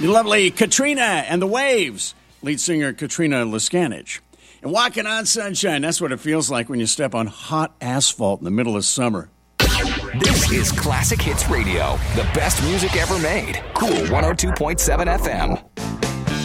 The lovely Katrina and the Waves, lead singer Katrina Laskanich. And Walking on Sunshine, that's what it feels like when you step on hot asphalt in the middle of summer. This is Classic Hits Radio, the best music ever made. Cool 102.7 FM.